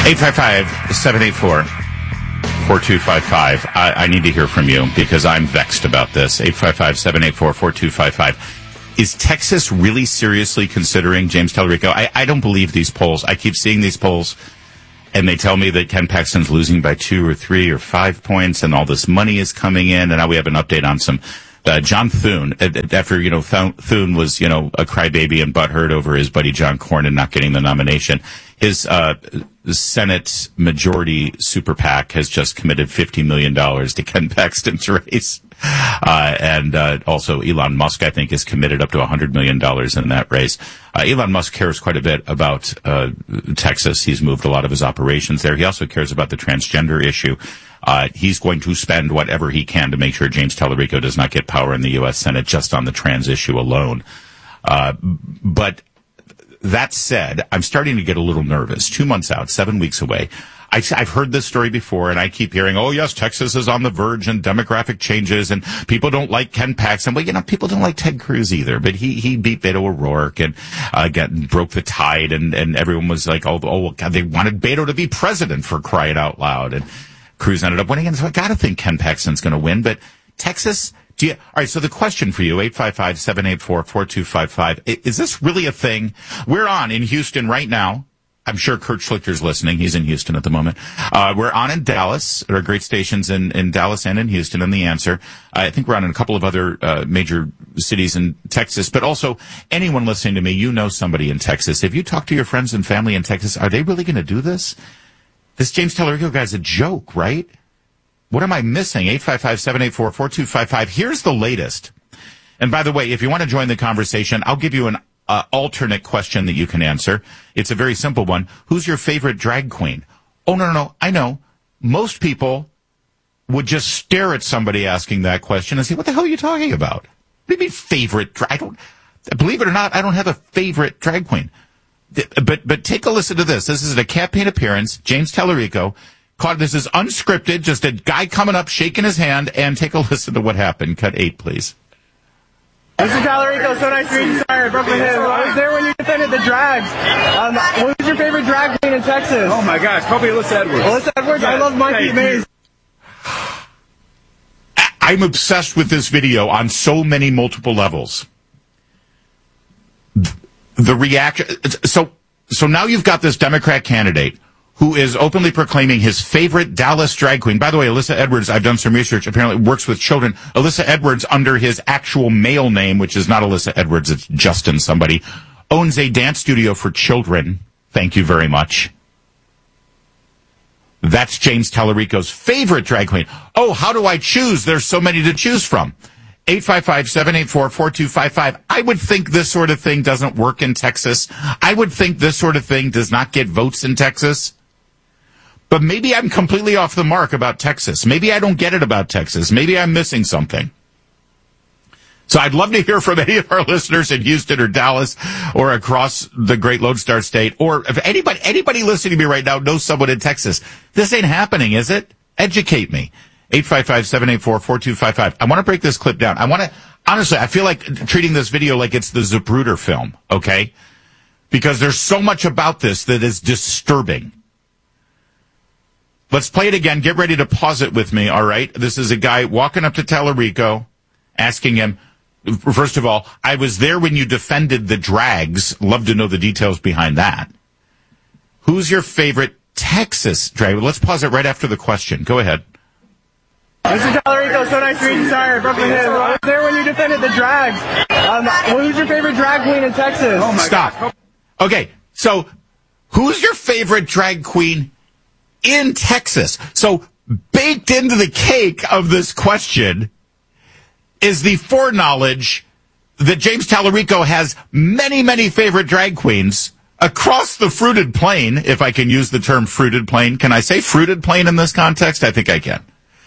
855-784-4255. I need to hear from you because I'm vexed about this. 855-784-4255. Is Texas really seriously considering James Tallarico? I don't believe these polls. I keep seeing these polls, and they tell me that Ken Paxton's losing by 2 or 3 or 5 points, and all this money is coming in. And now we have an update on some John Thune. After Thune was a crybaby and butthurt over his buddy John Cornyn not getting the nomination. His Senate majority super PAC has just committed $50 million to Ken Paxton's race. And also Elon Musk, I think, is committed up to $100 million in that race. Elon Musk cares quite a bit about Texas. He's moved a lot of his operations there. He also cares about the transgender issue. He's going to spend whatever he can to make sure James Tallarico does not get power in the U.S. Senate just on the trans issue alone. But that said, I'm starting to get a little nervous. 2 months out, 7 weeks away. I've heard this story before, and I keep hearing, oh, yes, Texas is on the verge and demographic changes, and people don't like Ken Paxton. Well, people don't like Ted Cruz either, but he beat Beto O'Rourke and broke the tide, and everyone was like, oh, God, they wanted Beto to be president, for crying out loud, and Cruz ended up winning, and so I got to think Ken Paxton's going to win, but Texas... all right, so the question for you, 855-784-4255, is this really a thing? We're on in Houston right now. I'm sure Kurt Schlichter's listening. He's in Houston at the moment. We're on in Dallas. There are great stations in Dallas and in Houston, and The Answer. I think we're on in a couple of other major cities in Texas. But also, anyone listening to me, you know somebody in Texas. If you talk to your friends and family in Texas, are they really going to do this? This James Tallarico guy's a joke, right? What am I missing? 855-784-4255. Here's the latest. And by the way, if you want to join the conversation, I'll give you an alternate question that you can answer. It's a very simple one. Who's your favorite drag queen? Oh, no. I know. Most people would just stare at somebody asking that question and say, what the hell are you talking about? What do you mean favorite? Believe it or not, I don't have a favorite drag queen. But take a listen to this. This is a campaign appearance. James Tallarico. This is unscripted, just a guy coming up, shaking his hand, and take a listen to what happened. Cut 8, please. Mr. Tallarico, so nice to meet you, sir. Brooklyn Hill. I was there when you defended the drags. What was your favorite drag queen in Texas? Oh, my gosh, probably Alyssa Edwards. Alyssa Edwards? Yes. I love Monkey Maze. I'm obsessed with this video on so many multiple levels. The reaction... So now you've got this Democrat candidate who is openly proclaiming his favorite Dallas drag queen. By the way, Alyssa Edwards, I've done some research, apparently works with children. Alyssa Edwards, under his actual male name, which is not Alyssa Edwards, it's Justin somebody, owns a dance studio for children. Thank you very much. That's James Tallarico's favorite drag queen. Oh, how do I choose? There's so many to choose from. 855-784-4255. I would think this sort of thing doesn't work in Texas. I would think this sort of thing does not get votes in Texas. But maybe I'm completely off the mark about Texas. Maybe I don't get it about Texas. Maybe I'm missing something. So I'd love to hear from any of our listeners in Houston or Dallas or across the great Lone Star State. Or if anybody listening to me right now knows someone in Texas. This ain't happening, is it? Educate me. 855-784-4255. I want to break this clip down. Honestly, I feel like treating this video like it's the Zapruder film, okay? Because there's so much about this that is disturbing. Let's play it again. Get ready to pause it with me, all right? This is a guy walking up to Tallarico, asking him, first of all, I was there when you defended the drags. Love to know the details behind that. Who's your favorite Texas drag? Let's pause it right after the question. Go ahead. Mr. Tallarico, so nice to meet you, sir. Brooklyn Hill. I was there when you defended the drags. Who's your favorite drag queen in Texas? Oh, my Stop. gosh. Okay, so who's your favorite drag queen in Texas? So baked into the cake of this question is the foreknowledge that James Tallarico has many, many favorite drag queens across the fruited plain, if I can use the term fruited plain. Can I say fruited plain in this context? I think I can.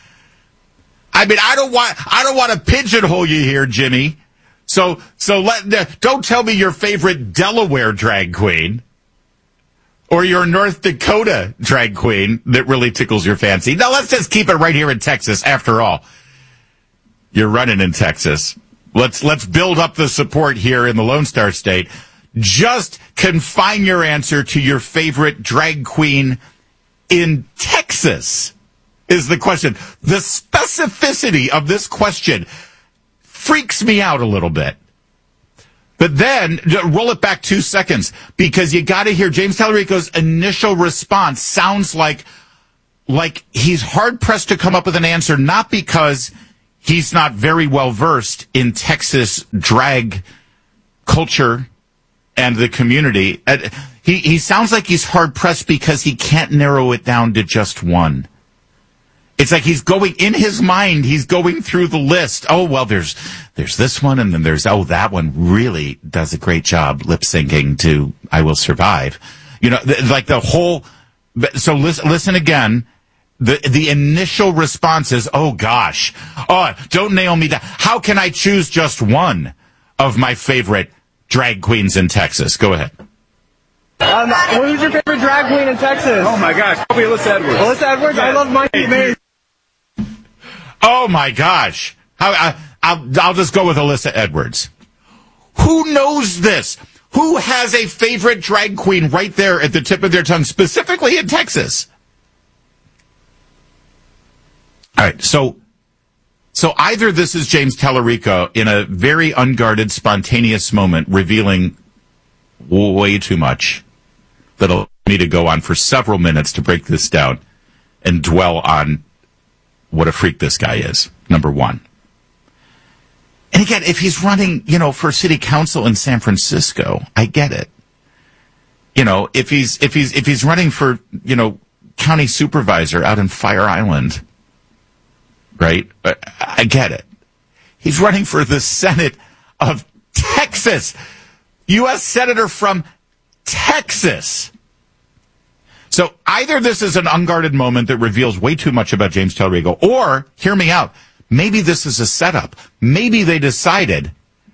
I mean, I don't want to pigeonhole you here, Jimmy. So don't tell me your favorite Delaware drag queen or your North Dakota drag queen that really tickles your fancy. No, let's just keep it right here in Texas. After all, you're running in Texas. Let's build up the support here in the Lone Star State. Just confine your answer to your favorite drag queen in Texas is the question. The specificity of this question freaks me out a little bit. But then, roll it back 2 seconds, because you got to hear James Tallarico's initial response sounds like he's hard-pressed to come up with an answer, not because he's not very well-versed in Texas drag culture and the community. He sounds like he's hard-pressed because he can't narrow it down to just one. It's like he's going, in his mind, he's going through the list. Oh, well, there's this one, and then there's, that one really does a great job lip-syncing to I Will Survive. You know, like the whole, so listen again. The initial response is, oh gosh, don't nail me down. How can I choose just one of my favorite drag queens in Texas? Go ahead. Who's your favorite drag queen in Texas? Oh my gosh, probably Alyssa Edwards. Alyssa Edwards? I love Mikey Mays. Oh my gosh. I'll just go with Alyssa Edwards. Who knows this? Who has a favorite drag queen right there at the tip of their tongue, specifically in Texas? All right, so either this is James Tallarico in a very unguarded, spontaneous moment revealing way too much that'll need to go on for several minutes to break this down and dwell on what a freak this guy is, number one. And again, if he's running, for city council in San Francisco, I get it. If he's running for, county supervisor out in Fire Island, right? I get it. He's running for the Senate of Texas. U.S. Senator from Texas. So either this is an unguarded moment that reveals way too much about James Tallarico, or, hear me out, maybe this is a setup. Maybe they decided,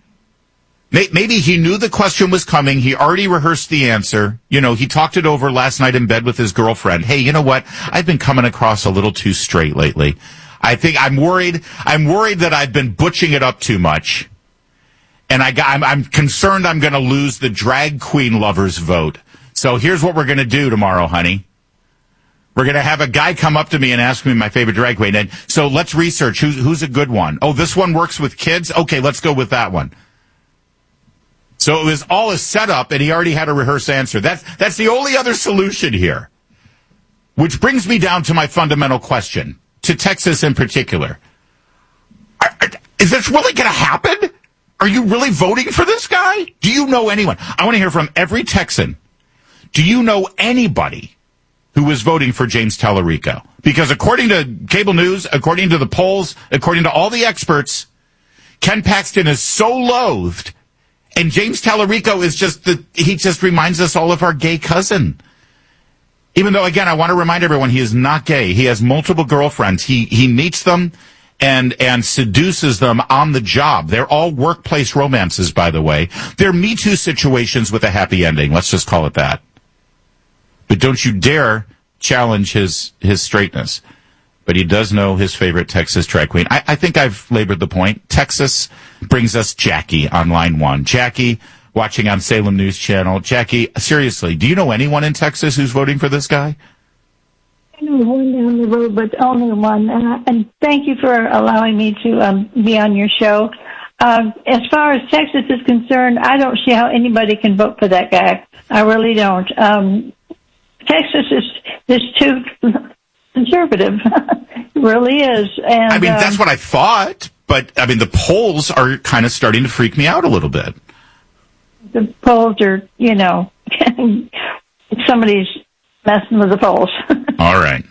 maybe he knew the question was coming, he already rehearsed the answer, he talked it over last night in bed with his girlfriend. Hey, you know what? I've been coming across a little too straight lately. I think I'm worried that I've been butching it up too much. And I'm concerned I'm going to lose the drag queen lovers vote. So here's what we're going to do tomorrow, honey. We're going to have a guy come up to me and ask me my favorite drag queen. And so let's research who's a good one. Oh, this one works with kids? Okay, let's go with that one. So it was all a setup, and he already had a rehearsed answer. That's the only other solution here. Which brings me down to my fundamental question, to Texas in particular. Is this really going to happen? Are you really voting for this guy? Do you know anyone? I want to hear from every Texan. Do you know anybody who is voting for James Tallarico? Because according to cable news, according to the polls, according to all the experts, Ken Paxton is so loathed, and James Tallarico is he just reminds us all of our gay cousin. Even though, again, I want to remind everyone he is not gay. He has multiple girlfriends. He meets them and seduces them on the job. They're all workplace romances, by the way. They're Me Too situations with a happy ending. Let's just call it that. But don't you dare challenge his straightness. But he does know his favorite Texas drag queen. I think I've labored the point. Texas brings us Jackie on line one. Jackie, watching on Salem News Channel. Jackie, seriously, do you know anyone in Texas who's voting for this guy? I know one down the road, but only one. And thank you for allowing me to be on your show. As far as Texas is concerned, I don't see how anybody can vote for that guy. I really don't. Texas is too conservative. It really is. And, that's what I thought. But, the polls are kind of starting to freak me out a little bit. The polls are, somebody's messing with the polls. All right.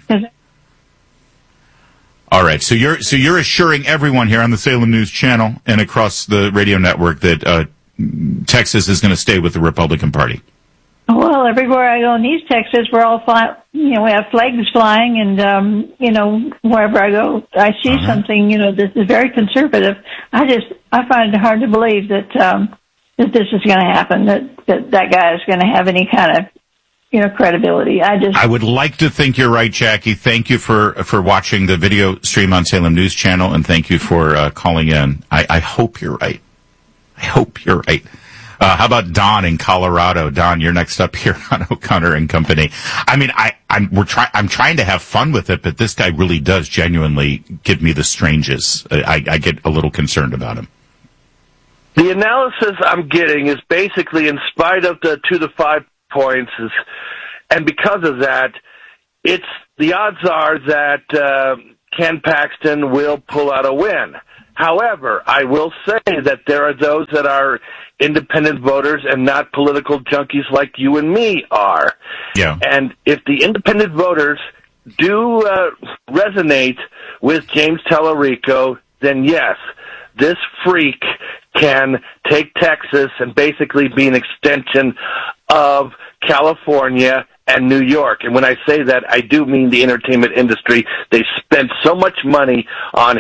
All right. So you're assuring everyone here on the Salem News Channel and across the radio network that Texas is going to stay with the Republican Party. Well, everywhere I go in East Texas, we're all we have flags flying, and wherever I go, I see something. This is very conservative. I find it hard to believe that this is going to happen. That guy is going to have any kind of credibility. I would like to think you're right, Jackie. Thank you for watching the video stream on Salem News Channel, and thank you for calling in. I hope you're right. I hope you're right. How about Don in Colorado? Don, you're next up here on O'Connor and Company. I mean, I'm trying to have fun with it, but this guy really does genuinely give me the strangest. I get a little concerned about him. The analysis I'm getting is basically, in spite of the 2 to 5 points, and because of that, the odds are that Ken Paxton will pull out a win. However, I will say that there are those that are independent voters and not political junkies like you and me are. Yeah. And if the independent voters do resonate with James Tallarico, then yes, this freak can take Texas and basically be an extension of California and New York. And when I say that, I do mean the entertainment industry. They spent so much money on